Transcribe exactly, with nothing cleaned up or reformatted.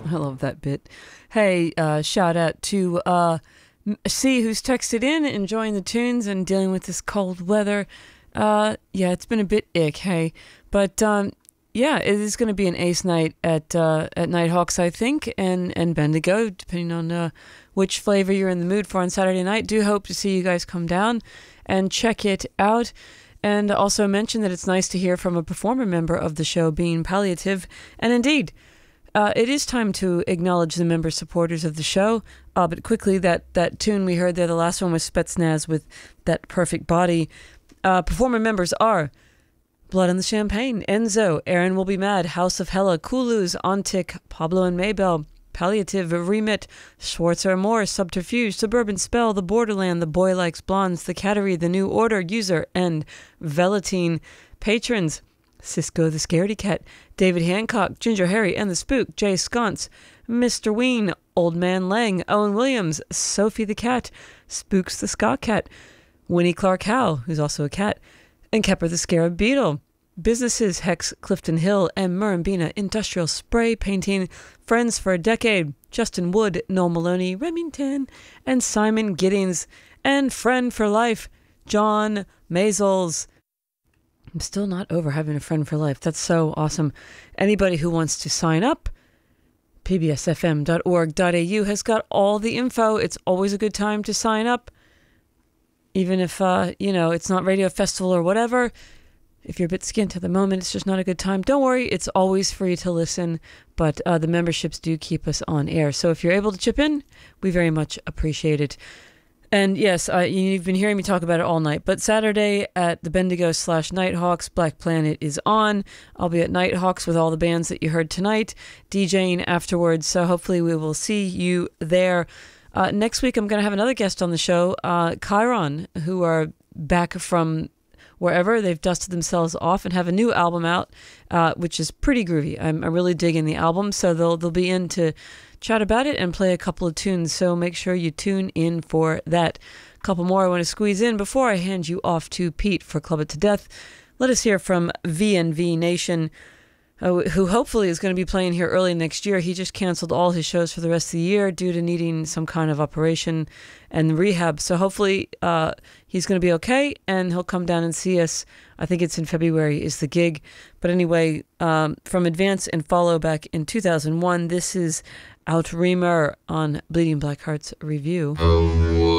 I love that bit. Hey, uh, shout out to uh, C, who's texted in, enjoying the tunes and dealing with this cold weather. Uh, yeah, it's been a bit ick, hey. But um, yeah, it is going to be an ace night at uh, at Nighthawks, I think, and, and Bendigo, depending on uh, which flavor you're in the mood for on Saturday night. Do hope to see you guys come down and check it out. And also mention that it's nice to hear from a performer member of the show being palliative. And indeed, uh, it is time to acknowledge the member supporters of the show. Uh, but quickly, that, that tune we heard there, the last one was Spetsnaz with That Perfect Body. Uh, performer members are Blood on the Champagne, Enzo, Aaron Will Be Mad, House of Hella, Kulus, Ontic, Pablo and Maybell, Palliative, Remit, Schwarzer Moore, Subterfuge, Suburban Spell, The Borderland, The Boy Likes Blondes, The Cattery, The New Order, User, and Velatine. Patrons, Cisco the Scaredy Cat, David Hancock, Ginger Harry and the Spook, Jay Sconce, Mister Ween, Old Man Lang, Owen Williams, Sophie the Cat, Spooks the Ska Cat, Winnie Clark Howe, who's also a cat, and Kepper the Scarab Beetle. Businesses, Hex, Clifton Hill, and Murrumbina Industrial Spray Painting, Friends for a Decade, Justin Wood, Noel Maloney, Remington, and Simon Giddings, and Friend for Life, John Maisels. I'm still not over having a friend for life. That's so awesome. Anybody who wants to sign up, p b s f m dot org dot a u has got all the info. It's always a good time to sign up. Even if, uh, you know, it's not Radio Festival or whatever. If you're a bit skint at the moment, it's just not a good time. Don't worry, it's always free to listen, but uh, the memberships do keep us on air. So if you're able to chip in, we very much appreciate it. And yes, uh, you've been hearing me talk about it all night, but Saturday at the Bendigo slash Nighthawks, Black Planet is on. I'll be at Nighthawks with all the bands that you heard tonight, DJing afterwards, so hopefully we will see you there. Uh, next week, I'm going to have another guest on the show, uh, Chiron, who are back from wherever. They've dusted themselves off and have a new album out, uh, which is pretty groovy. I'm, I'm really digging the album, so they'll they'll be in to chat about it and play a couple of tunes, so make sure you tune in for that. A couple more I want to squeeze in before I hand you off to Pete for Club It to Death. Let us hear from V N V Nation, uh, who hopefully is going to be playing here early next year. He just canceled all his shows for the rest of the year due to needing some kind of operation and rehab. So hopefully uh, he's going to be okay, and he'll come down and see us. I think it's in February is the gig. But anyway, um, from Advance and Follow back in two thousand one, this is Outremer on Bleeding Black Hearts Review.